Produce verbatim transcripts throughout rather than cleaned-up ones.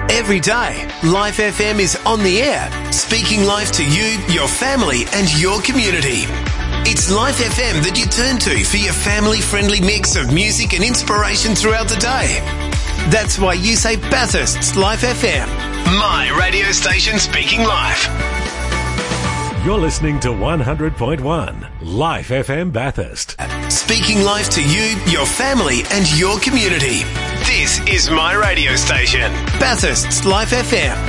Every day, Life F M is on the air, speaking life to you, your family and your community. It's Life F M that you turn to for your family-friendly mix of music and inspiration throughout the day. That's why you say Bathurst's Life F M, my radio station speaking life. You're listening to one hundred point one Life F M Bathurst. Speaking life to you, your family and your community. This is my radio station, Bathurst's Life F M.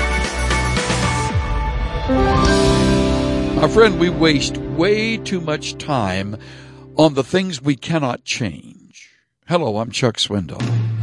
My friend, we waste way too much time on the things we cannot change. Hello, I'm Chuck Swindoll.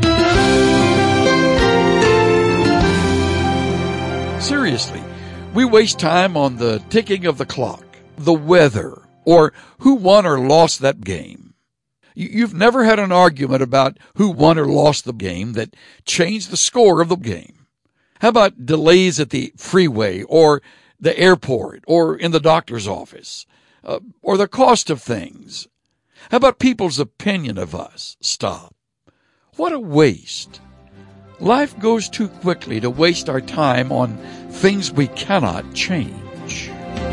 Seriously, we waste time on the ticking of the clock, the weather, or who won or lost that game. You've never had an argument about who won or lost the game that changed the score of the game. How about delays at the freeway or the airport or in the doctor's office, uh, or the cost of things? How about people's opinion of us? Stop. What a waste. Life goes too quickly to waste our time on things we cannot change.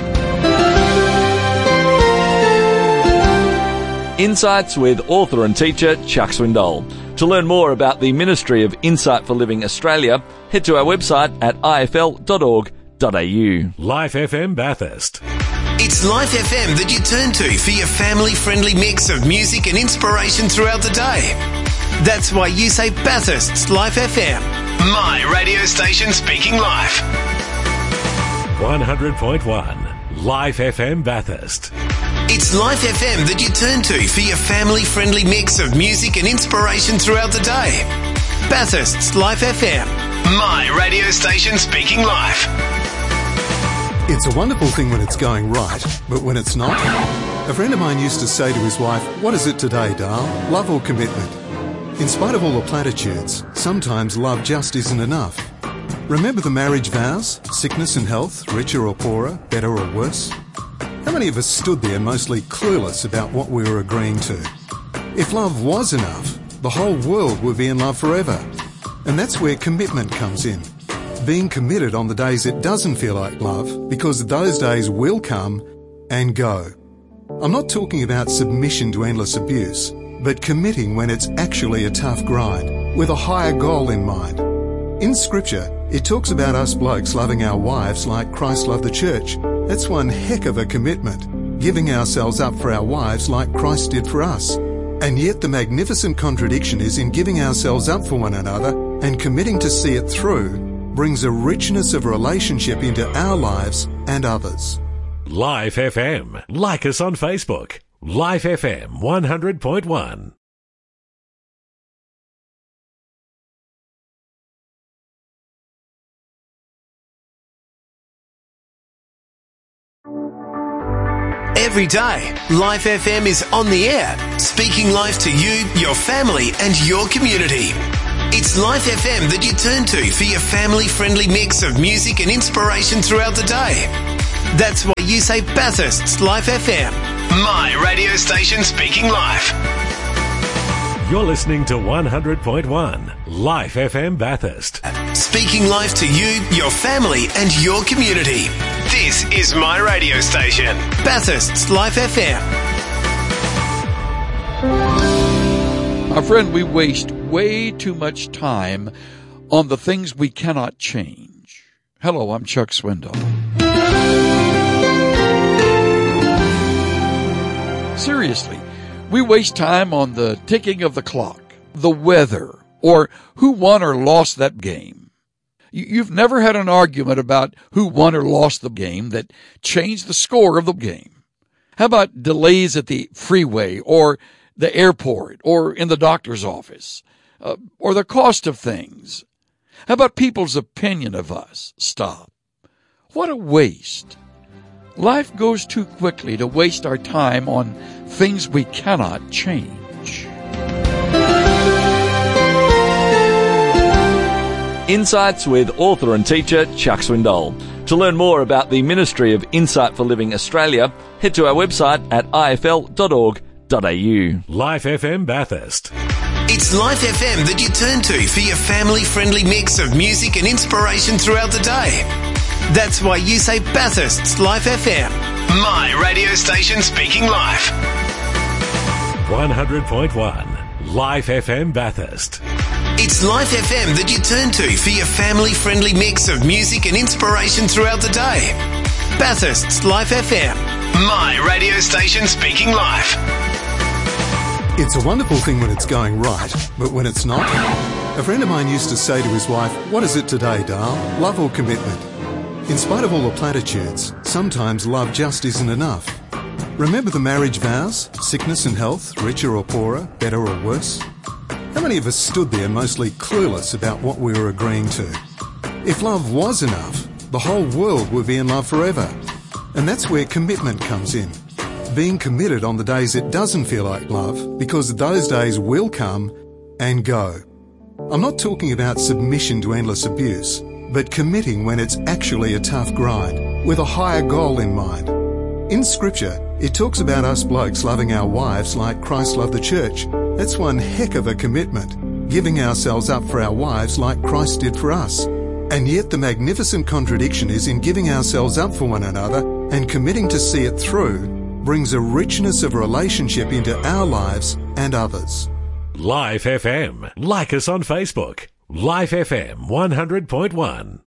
Insights with author and teacher Chuck Swindoll. To learn more about the Ministry of Insight for Living Australia, head to our website at I F L dot org dot A U. Life F M Bathurst. It's Life F M that you turn to for your family-friendly mix of music and inspiration throughout the day. That's why you say Bathurst's Life F M, my radio station speaking life. one hundred point one Life F M Bathurst. It's Life F M that you turn to for your family-friendly mix of music and inspiration throughout the day. Bathurst's Life F M, my radio station speaking life. It's a wonderful thing when it's going right, but when it's not? A friend of mine used to say to his wife, "What is it today, Darl? Love or commitment?" In spite of all the platitudes, sometimes love just isn't enough. Remember the marriage vows? Sickness and health, richer or poorer, better or worse? How many of us stood there mostly clueless about what we were agreeing to? If love was enough, the whole world would be in love forever. And that's where commitment comes in. Being committed on the days it doesn't feel like love, because those days will come and go. I'm not talking about submission to endless abuse, but committing when it's actually a tough grind, with a higher goal in mind. In Scripture, it talks about us blokes loving our wives like Christ loved the church. That's one heck of a commitment, giving ourselves up for our wives like Christ did for us. And yet the magnificent contradiction is in giving ourselves up for one another and committing to see it through brings a richness of relationship into our lives and others. Life F M. Like us on Facebook. Life F M one hundred point one. Every day, Life F M is on the air, speaking life to you, your family and your community. It's Life F M that you turn to for your family-friendly mix of music and inspiration throughout the day. That's why you say Bathurst's Life F M, my radio station speaking life. You're listening to one hundred point one Life F M Bathurst. Speaking life to you, your family and your community. This is my radio station, Bathurst's Life F M. My friend, we waste way too much time on the things we cannot change. Hello, I'm Chuck Swindoll. Seriously, we waste time on the ticking of the clock, the weather, or who won or lost that game. You've never had an argument about who won or lost the game that changed the score of the game. How about delays at the freeway or the airport or in the doctor's office, uh, or the cost of things? How about people's opinion of us? Stop. What a waste. Life goes too quickly to waste our time on things we cannot change. Insights with author and teacher Chuck Swindoll. To learn more about the Ministry of Insight for Living Australia, head to our website at I F L dot org dot A U. Life F M Bathurst. It's Life F M that you turn to for your family-friendly mix of music and inspiration throughout the day. That's why you say Bathurst's Life F M. My radio station speaking life. one hundred point one Life F M Bathurst. It's Life F M that you turn to for your family-friendly mix of music and inspiration throughout the day. Bathurst's Life F M. My radio station speaking life. It's a wonderful thing when it's going right, but when it's not? A friend of mine used to say to his wife, "What is it today, Darl? Love or commitment?" In spite of all the platitudes, sometimes love just isn't enough. Remember the marriage vows? Sickness and health, richer or poorer, better or worse? How many of us stood there mostly clueless about what we were agreeing to? If love was enough, the whole world would be in love forever. And that's where commitment comes in. Being committed on the days it doesn't feel like love, because those days will come and go. I'm not talking about submission to endless abuse, but committing when it's actually a tough grind, with a higher goal in mind. In Scripture, it talks about us blokes loving our wives like Christ loved the church. That's one heck of a commitment, giving ourselves up for our wives like Christ did for us. And yet the magnificent contradiction is in giving ourselves up for one another and committing to see it through brings a richness of relationship into our lives and others. Life F M. Like us on Facebook. Life F M one hundred point one.